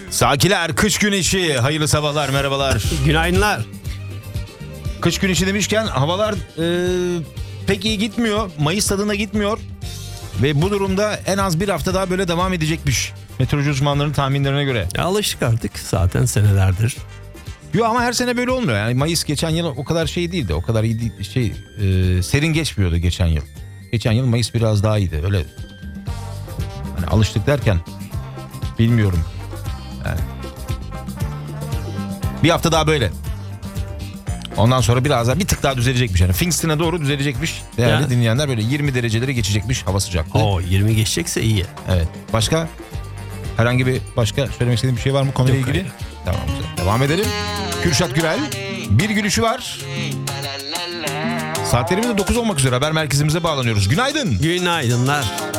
Sakiler, kış güneşi, hayırlı sabahlar, merhabalar. Günaydınlar. Kış güneşi demişken havalar pek iyi gitmiyor. Mayıs tadına gitmiyor. Ve bu durumda en az bir hafta daha böyle devam edecekmiş. Meteoroloji uzmanlarının tahminlerine göre. Alıştık artık zaten senelerdir. Yok ama her sene böyle olmuyor. Yani Mayıs geçen yıl o kadar şey değildi. O kadar iyi değil, serin geçmiyordu geçen yıl. Geçen yıl Mayıs biraz daha iyiydi. Öyle hani alıştık derken bilmiyorum. Yani bir hafta daha böyle. Ondan sonra biraz daha bir tık daha düzelecekmiş. Yani Pfingst'ine doğru düzelecekmiş. Değerli Ya. dinleyenler, böyle 20 dereceleri geçecekmiş hava sıcaklığı. Oo 20 geçecekse iyi. Evet. Başka? Herhangi bir başka söylemek istediğim bir şey var mı konuyla Yok, ilgili? hayır. Tamam, güzel. Devam edelim. Kürşat Gürel. Bir gülüşü var. Saatlerimiz de 9 olmak üzere. Haber merkezimize bağlanıyoruz. Günaydın. Günaydınlar.